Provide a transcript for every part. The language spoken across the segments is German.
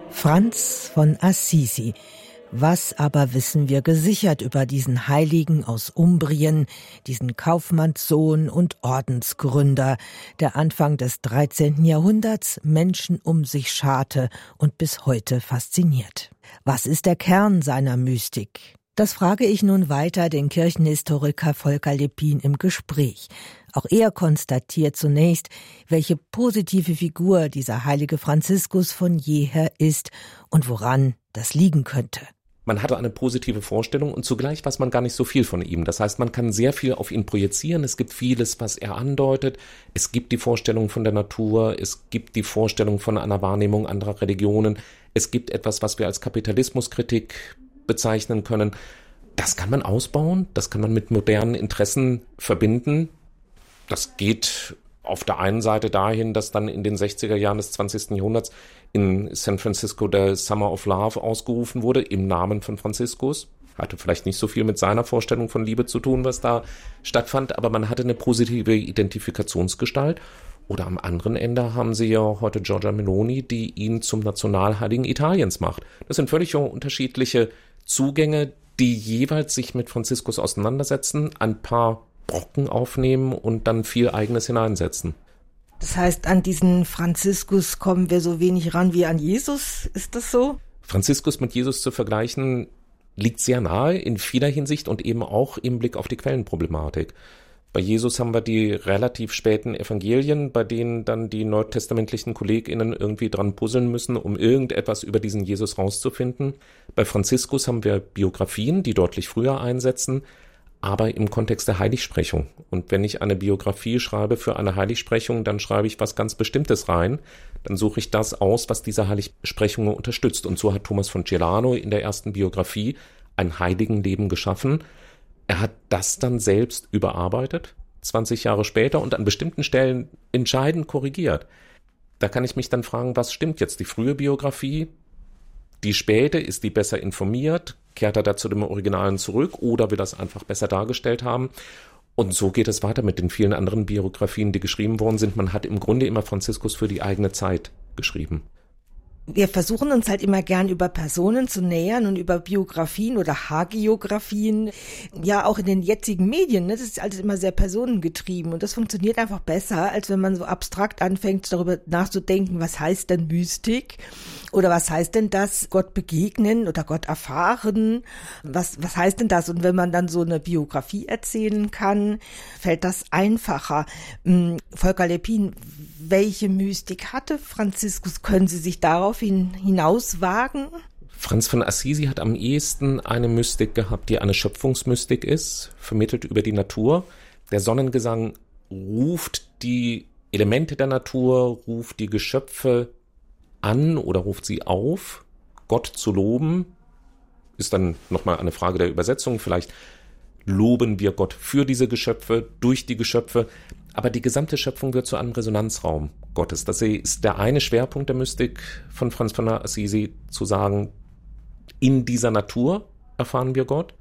Franz von Assisi. Was aber wissen wir gesichert über diesen Heiligen aus Umbrien, diesen Kaufmannssohn und Ordensgründer, der Anfang des 13. Jahrhunderts Menschen um sich scharte und bis heute fasziniert? Was ist der Kern seiner Mystik? Das frage ich nun weiter den Kirchenhistoriker Volker Lepin im Gespräch. Auch er konstatiert zunächst, welche positive Figur dieser heilige Franziskus von jeher ist und woran das liegen könnte. Man hatte eine positive Vorstellung und zugleich weiß man gar nicht so viel von ihm. Das heißt, man kann sehr viel auf ihn projizieren. Es gibt vieles, was er andeutet. Es gibt die Vorstellung von der Natur. Es gibt die Vorstellung von einer Wahrnehmung anderer Religionen. Es gibt etwas, was wir als Kapitalismuskritik bezeichnen können. Das kann man ausbauen. Das kann man mit modernen Interessen verbinden. Das geht auf der einen Seite dahin, dass dann in den 60er Jahren des 20. Jahrhunderts in San Francisco der Summer of Love ausgerufen wurde, im Namen von Franziskus. Hatte vielleicht nicht so viel mit seiner Vorstellung von Liebe zu tun, was da stattfand, aber man hatte eine positive Identifikationsgestalt. Oder am anderen Ende haben sie ja heute Giorgia Meloni, die ihn zum Nationalheiligen Italiens macht. Das sind völlig unterschiedliche Zugänge, die jeweils sich mit Franziskus auseinandersetzen, ein paar Brocken aufnehmen und dann viel Eigenes hineinsetzen. Das heißt, an diesen Franziskus kommen wir so wenig ran wie an Jesus, ist das so? Franziskus mit Jesus zu vergleichen, liegt sehr nahe in vieler Hinsicht und eben auch im Blick auf die Quellenproblematik. Bei Jesus haben wir die relativ späten Evangelien, bei denen dann die neutestamentlichen KollegInnen irgendwie dran puzzeln müssen, um irgendetwas über diesen Jesus rauszufinden. Bei Franziskus haben wir Biografien, die deutlich früher einsetzen, aber im Kontext der Heiligsprechung. Und wenn ich eine Biografie schreibe für eine Heiligsprechung, dann schreibe ich was ganz Bestimmtes rein. Dann suche ich das aus, was diese Heiligsprechung unterstützt. Und so hat Thomas von Celano in der ersten Biografie ein Heiligenleben geschaffen. Er hat das dann selbst überarbeitet, 20 Jahre später, und an bestimmten Stellen entscheidend korrigiert. Da kann ich mich dann fragen, was stimmt jetzt? Die frühe Biografie? Die späte, ist die besser informiert? Kehrt er da zu dem Originalen zurück oder will das einfach besser dargestellt haben? Und so geht es weiter mit den vielen anderen Biografien, die geschrieben worden sind. Man hat im Grunde immer Franziskus für die eigene Zeit geschrieben. Wir versuchen uns halt immer gern über Personen zu nähern und über Biografien oder Hagiografien. Ja, auch in den jetzigen Medien, ne, das ist alles immer sehr personengetrieben und das funktioniert einfach besser, als wenn man so abstrakt anfängt, darüber nachzudenken, was heißt denn Mystik oder was heißt denn das, Gott begegnen oder Gott erfahren, was heißt denn das? Und wenn man dann so eine Biografie erzählen kann, fällt das einfacher. Volker Lepin, welche Mystik hatte Franziskus? Können Sie sich darauf hinauswagen? Franz von Assisi hat am ehesten eine Mystik gehabt, die eine Schöpfungsmystik ist, vermittelt über die Natur. Der Sonnengesang ruft die Elemente der Natur, ruft die Geschöpfe an oder ruft sie auf, Gott zu loben. Ist dann nochmal eine Frage der Übersetzung. Vielleicht loben wir Gott für diese Geschöpfe, durch die Geschöpfe. Aber die gesamte Schöpfung wird zu einem Resonanzraum Gottes. Das ist der eine Schwerpunkt der Mystik von Franz von Assisi, zu sagen, in dieser Natur erfahren wir Gott.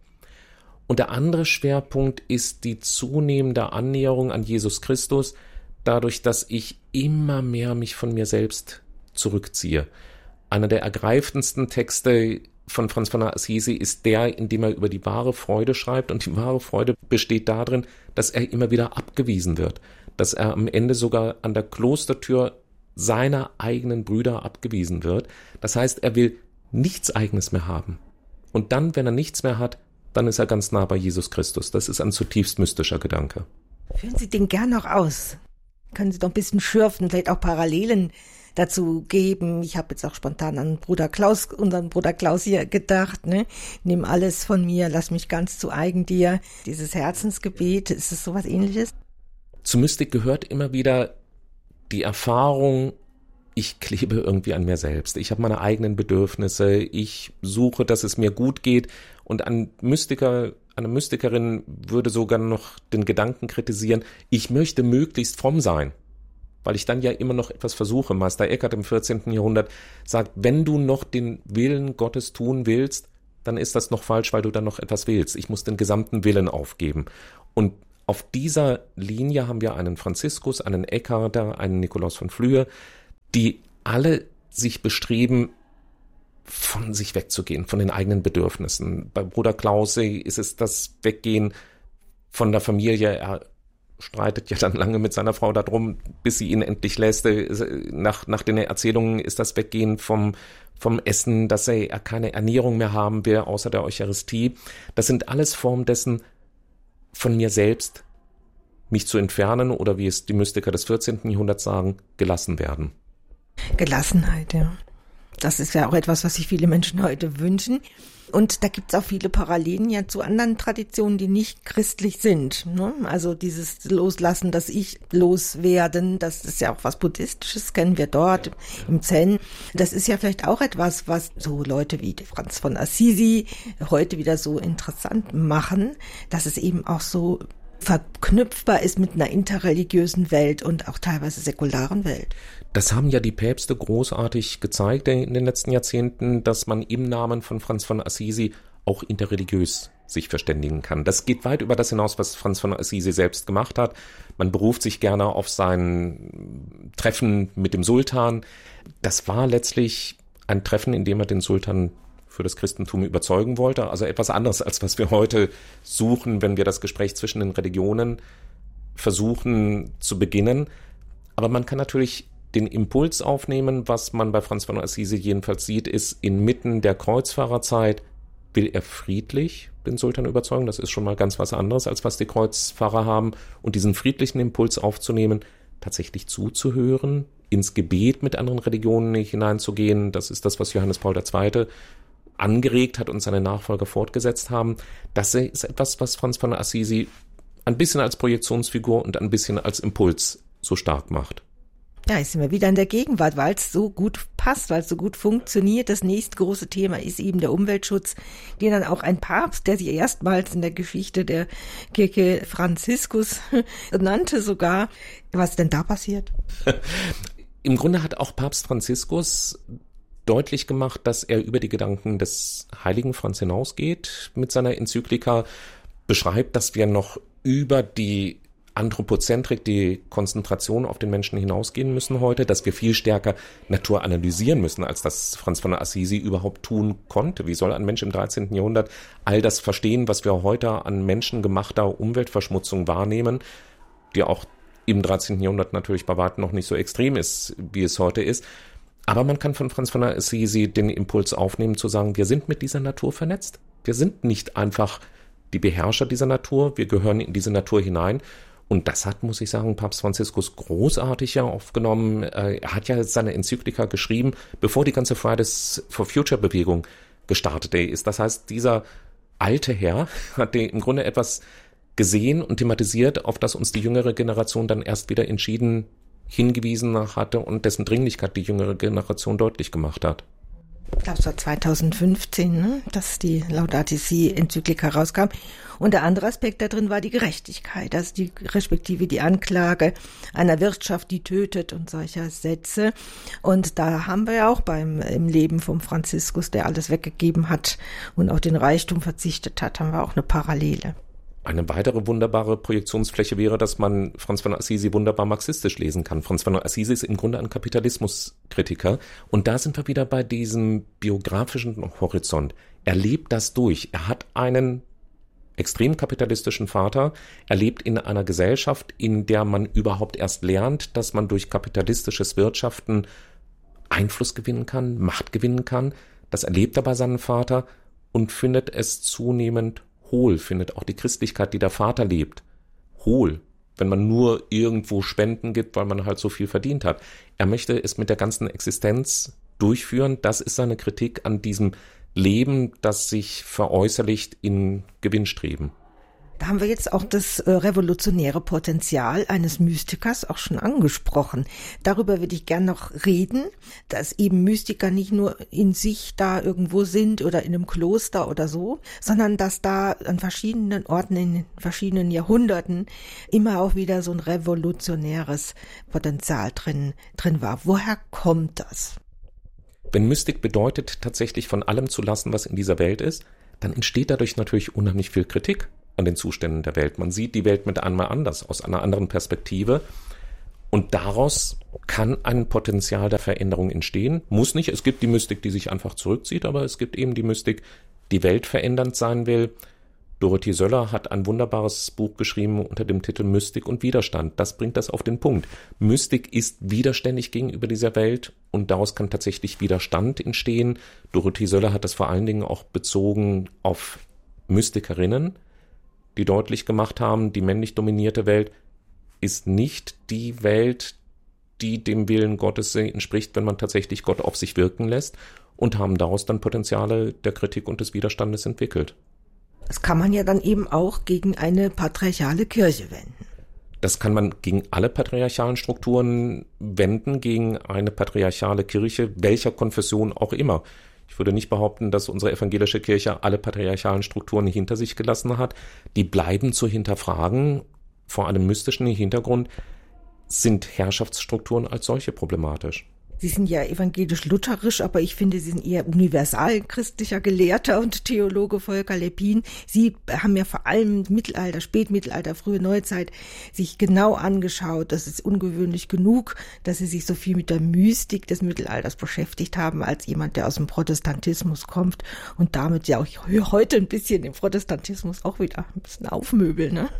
Und der andere Schwerpunkt ist die zunehmende Annäherung an Jesus Christus, dadurch, dass ich immer mehr mich von mir selbst zurückziehe. Einer der ergreifendsten Texte von Franz von Assisi ist der, in dem er über die wahre Freude schreibt. Und die wahre Freude besteht darin, dass er immer wieder abgewiesen wird. Dass er am Ende sogar an der Klostertür seiner eigenen Brüder abgewiesen wird. Das heißt, er will nichts Eigenes mehr haben. Und dann, wenn er nichts mehr hat, dann ist er ganz nah bei Jesus Christus. Das ist ein zutiefst mystischer Gedanke. Führen Sie den gern noch aus? Können Sie doch ein bisschen schürfen, vielleicht auch Parallelen dazu geben. Ich habe jetzt auch spontan an unseren Bruder Klaus hier gedacht, ne? Nimm alles von mir, lass mich ganz zu eigen dir. Dieses Herzensgebet, ist es sowas Ähnliches? Zu Mystik gehört immer wieder die Erfahrung, ich klebe irgendwie an mir selbst. Ich habe meine eigenen Bedürfnisse. Ich suche, dass es mir gut geht. Und ein Mystiker, eine Mystikerin würde sogar noch den Gedanken kritisieren, ich möchte möglichst fromm sein. Weil ich dann ja immer noch etwas versuche. Meister Eckhart im 14. Jahrhundert sagt, wenn du noch den Willen Gottes tun willst, dann ist das noch falsch, weil du dann noch etwas willst. Ich muss den gesamten Willen aufgeben. Und auf dieser Linie haben wir einen Franziskus, einen Eckhart, einen Nikolaus von Flühe, die alle sich bestreben, von sich wegzugehen, von den eigenen Bedürfnissen. Bei Bruder Klaus ist es das Weggehen von der Familie. Er streitet ja dann lange mit seiner Frau darum, bis sie ihn endlich lässt. Nach den Erzählungen ist das Weggehen vom Essen, dass er keine Ernährung mehr haben will, außer der Eucharistie. Das sind alles Formen dessen, von mir selbst mich zu entfernen oder wie es die Mystiker des 14. Jahrhunderts sagen, gelassen werden. Gelassenheit, ja. Das ist ja auch etwas, was sich viele Menschen heute wünschen. Und da gibt es auch viele Parallelen ja zu anderen Traditionen, die nicht christlich sind. Ne? Also dieses Loslassen, das Ich loswerden, das ist ja auch was Buddhistisches, kennen wir dort im Zen. Das ist ja vielleicht auch etwas, was so Leute wie Franz von Assisi heute wieder so interessant machen, dass es eben auch so verknüpfbar ist mit einer interreligiösen Welt und auch teilweise säkularen Welt. Das haben ja die Päpste großartig gezeigt in den letzten Jahrzehnten, dass man im Namen von Franz von Assisi auch interreligiös sich verständigen kann. Das geht weit über das hinaus, was Franz von Assisi selbst gemacht hat. Man beruft sich gerne auf sein Treffen mit dem Sultan. Das war letztlich ein Treffen, in dem er den Sultan für das Christentum überzeugen wollte. Also etwas anderes, als was wir heute suchen, wenn wir das Gespräch zwischen den Religionen versuchen zu beginnen. Aber man kann natürlich den Impuls aufnehmen, was man bei Franz von Assisi jedenfalls sieht, ist, inmitten der Kreuzfahrerzeit will er friedlich den Sultan überzeugen. Das ist schon mal ganz was anderes, als was die Kreuzfahrer haben. Und diesen friedlichen Impuls aufzunehmen, tatsächlich zuzuhören, ins Gebet mit anderen Religionen hineinzugehen, das ist das, was Johannes Paul II. Angeregt hat und seine Nachfolger fortgesetzt haben. Das ist etwas, was Franz von Assisi ein bisschen als Projektionsfigur und ein bisschen als Impuls so stark macht. Ja, jetzt sind wir wieder in der Gegenwart, weil es so gut passt, weil es so gut funktioniert. Das nächste große Thema ist eben der Umweltschutz, den dann auch ein Papst, der sich erstmals in der Geschichte der Kirche Franziskus nannte sogar. Was ist denn da passiert? Im Grunde hat auch Papst Franziskus deutlich gemacht, dass er über die Gedanken des heiligen Franz hinausgeht. Mit seiner Enzyklika beschreibt, dass wir noch über die Anthropozentrik, die Konzentration auf den Menschen hinausgehen müssen heute, dass wir viel stärker Natur analysieren müssen, als das Franz von Assisi überhaupt tun konnte. Wie soll ein Mensch im 13. Jahrhundert all das verstehen, was wir heute an menschengemachter Umweltverschmutzung wahrnehmen, die auch im 13. Jahrhundert natürlich bei weitem noch nicht so extrem ist, wie es heute ist. Aber man kann von Franz von Assisi den Impuls aufnehmen, zu sagen, wir sind mit dieser Natur vernetzt. Wir sind nicht einfach die Beherrscher dieser Natur, wir gehören in diese Natur hinein. Und das hat, muss ich sagen, Papst Franziskus großartig ja aufgenommen. Er hat ja seine Enzyklika geschrieben, bevor die ganze Fridays for Future Bewegung gestartet ist. Das heißt, dieser alte Herr hat im Grunde etwas gesehen und thematisiert, auf das uns die jüngere Generation dann erst wieder entschieden hingewiesen hatte und dessen Dringlichkeit die jüngere Generation deutlich gemacht hat. Ich glaube, es war 2015, ne, dass die Laudato Si-Enzyklika rauskam. Und der andere Aspekt da drin war die Gerechtigkeit, also respektive die Anklage einer Wirtschaft, die tötet und solcher Sätze. Und da haben wir ja auch im Leben vom Franziskus, der alles weggegeben hat und auf den Reichtum verzichtet hat, haben wir auch eine Parallele. Eine weitere wunderbare Projektionsfläche wäre, dass man Franz von Assisi wunderbar marxistisch lesen kann. Franz von Assisi ist im Grunde ein Kapitalismuskritiker. Und da sind wir wieder bei diesem biografischen Horizont. Er lebt das durch. Er hat einen extrem kapitalistischen Vater. Er lebt in einer Gesellschaft, in der man überhaupt erst lernt, dass man durch kapitalistisches Wirtschaften Einfluss gewinnen kann, Macht gewinnen kann. Das erlebt er bei seinem Vater und findet es zunehmend hohl, findet auch die Christlichkeit, die der Vater lebt, hohl, wenn man nur irgendwo Spenden gibt, weil man halt so viel verdient hat. Er möchte es mit der ganzen Existenz durchführen. Das ist seine Kritik an diesem Leben, das sich veräußerlicht in Gewinnstreben. Da haben wir jetzt auch das revolutionäre Potenzial eines Mystikers auch schon angesprochen. Darüber würde ich gern noch reden, dass eben Mystiker nicht nur in sich da irgendwo sind oder in einem Kloster oder so, sondern dass da an verschiedenen Orten in verschiedenen Jahrhunderten immer auch wieder so ein revolutionäres Potenzial drin war. Woher kommt das? Wenn Mystik bedeutet, tatsächlich von allem zu lassen, was in dieser Welt ist, dann entsteht dadurch natürlich unheimlich viel Kritik an den Zuständen der Welt. Man sieht die Welt mit einmal anders, aus einer anderen Perspektive. Und daraus kann ein Potenzial der Veränderung entstehen. Muss nicht. Es gibt die Mystik, die sich einfach zurückzieht, aber es gibt eben die Mystik, die weltverändernd sein will. Dorothee Söller hat ein wunderbares Buch geschrieben unter dem Titel Mystik und Widerstand. Das bringt das auf den Punkt. Mystik ist widerständig gegenüber dieser Welt und daraus kann tatsächlich Widerstand entstehen. Dorothee Söller hat das vor allen Dingen auch bezogen auf Mystikerinnen, die deutlich gemacht haben, die männlich dominierte Welt ist nicht die Welt, die dem Willen Gottes entspricht, wenn man tatsächlich Gott auf sich wirken lässt, und haben daraus dann Potenziale der Kritik und des Widerstandes entwickelt. Das kann man ja dann eben auch gegen eine patriarchale Kirche wenden. Das kann man gegen alle patriarchalen Strukturen wenden, gegen eine patriarchale Kirche, welcher Konfession auch immer. Ich würde nicht behaupten, dass unsere evangelische Kirche alle patriarchalen Strukturen hinter sich gelassen hat. Die bleiben zu hinterfragen. Vor einem mystischen Hintergrund sind Herrschaftsstrukturen als solche problematisch. Sie sind ja evangelisch-lutherisch, aber ich finde, Sie sind eher universal christlicher Gelehrter und Theologe Volker Leppin. Sie haben ja vor allem Mittelalter, Spätmittelalter, frühe Neuzeit sich genau angeschaut. Das ist ungewöhnlich genug, dass Sie sich so viel mit der Mystik des Mittelalters beschäftigt haben, als jemand, der aus dem Protestantismus kommt und damit ja auch heute ein bisschen den Protestantismus auch wieder ein bisschen aufmöbeln, ne?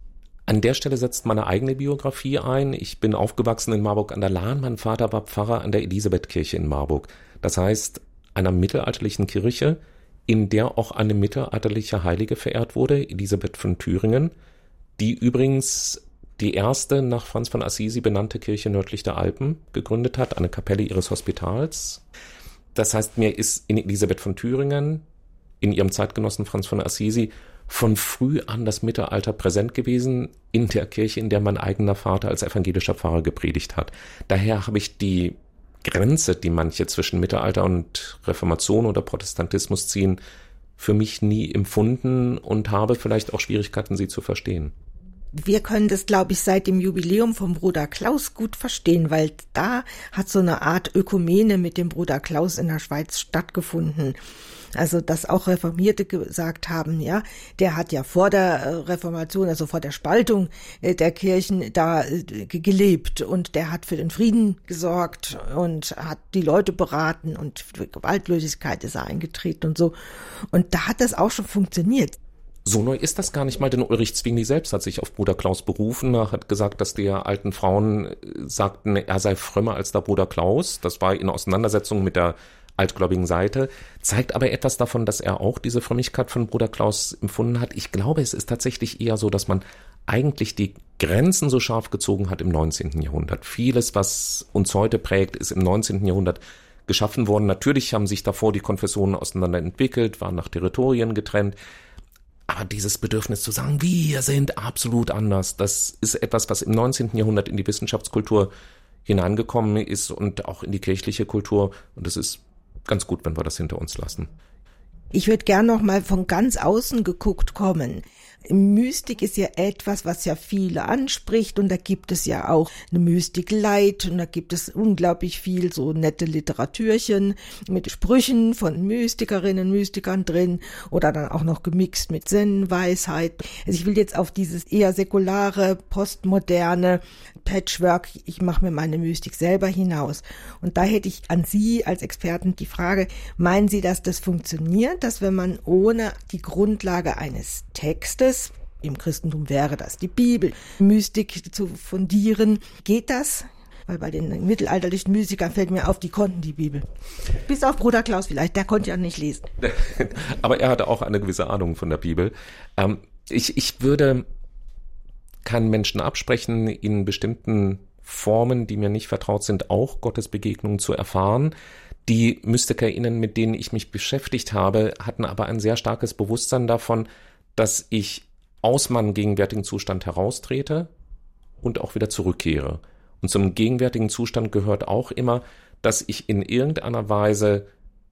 An der Stelle setzt meine eigene Biografie ein. Ich bin aufgewachsen in Marburg an der Lahn. Mein Vater war Pfarrer an der Elisabethkirche in Marburg. Das heißt, einer mittelalterlichen Kirche, in der auch eine mittelalterliche Heilige verehrt wurde, Elisabeth von Thüringen, die übrigens die erste nach Franz von Assisi benannte Kirche nördlich der Alpen gegründet hat, eine Kapelle ihres Hospitals. Das heißt, mir ist in Elisabeth von Thüringen, in ihrem Zeitgenossen Franz von Assisi, von früh an das Mittelalter präsent gewesen in der Kirche, in der mein eigener Vater als evangelischer Pfarrer gepredigt hat. Daher habe ich die Grenze, die manche zwischen Mittelalter und Reformation oder Protestantismus ziehen, für mich nie empfunden und habe vielleicht auch Schwierigkeiten, sie zu verstehen. Wir können das, glaube ich, seit dem Jubiläum vom Bruder Klaus gut verstehen, weil da hat so eine Art Ökumene mit dem Bruder Klaus in der Schweiz stattgefunden. Also, dass auch Reformierte gesagt haben, ja, der hat ja vor der Reformation, also vor der Spaltung der Kirchen da gelebt und der hat für den Frieden gesorgt und hat die Leute beraten und für Gewaltlosigkeit ist er eingetreten und so. Und da hat das auch schon funktioniert. So neu ist das gar nicht mal, denn Ulrich Zwingli selbst hat sich auf Bruder Klaus berufen. Er hat gesagt, dass die alten Frauen sagten, er sei frömmer als der Bruder Klaus. Das war in Auseinandersetzung mit der altgläubigen Seite, zeigt aber etwas davon, dass er auch diese Frömmigkeit von Bruder Klaus empfunden hat. Ich glaube, es ist tatsächlich eher so, dass man eigentlich die Grenzen so scharf gezogen hat im 19. Jahrhundert. Vieles, was uns heute prägt, ist im 19. Jahrhundert geschaffen worden. Natürlich haben sich davor die Konfessionen auseinander entwickelt, waren nach Territorien getrennt. Aber dieses Bedürfnis zu sagen, wir sind absolut anders, das ist etwas, was im 19. Jahrhundert in die Wissenschaftskultur hineingekommen ist und auch in die kirchliche Kultur. Und es ist ganz gut, wenn wir das hinter uns lassen. Ich würde gern noch mal von ganz außen geguckt kommen. Mystik ist ja etwas, was ja viele anspricht und da gibt es ja auch eine Mystik Light und da gibt es unglaublich viel so nette Literatürchen mit Sprüchen von Mystikerinnen, Mystikern drin oder dann auch noch gemixt mit Zen-Weisheit. Also ich will jetzt auf dieses eher säkulare, postmoderne Patchwork, ich mache mir meine Mystik selber hinaus. Und da hätte ich an Sie als Experten die Frage, meinen Sie, dass das funktioniert, dass wenn man ohne die Grundlage eines Textes, im Christentum wäre das die Bibel, Mystik zu fundieren, geht das? Weil bei den mittelalterlichen Mystikern fällt mir auf, die konnten die Bibel. Bis auf Bruder Klaus vielleicht, der konnte ja nicht lesen. Aber er hatte auch eine gewisse Ahnung von der Bibel. Ich würde keinen Menschen absprechen, in bestimmten Formen, die mir nicht vertraut sind, auch Gottesbegegnungen zu erfahren. Die MystikerInnen, mit denen ich mich beschäftigt habe, hatten aber ein sehr starkes Bewusstsein davon, dass ich aus meinem gegenwärtigen Zustand heraustrete und auch wieder zurückkehre. Und zum gegenwärtigen Zustand gehört auch immer, dass ich in irgendeiner Weise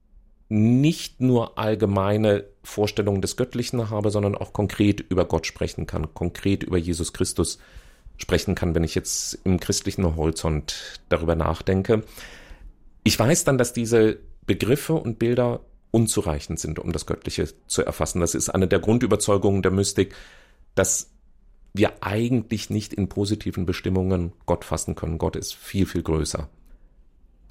nicht nur allgemeine Vorstellungen des Göttlichen habe, sondern auch konkret über Gott sprechen kann, konkret über Jesus Christus sprechen kann, wenn ich jetzt im christlichen Horizont darüber nachdenke. Ich weiß dann, dass diese Begriffe und Bilder unzureichend sind, um das Göttliche zu erfassen. Das ist eine der Grundüberzeugungen der Mystik, dass wir eigentlich nicht in positiven Bestimmungen Gott fassen können. Gott ist viel, viel größer.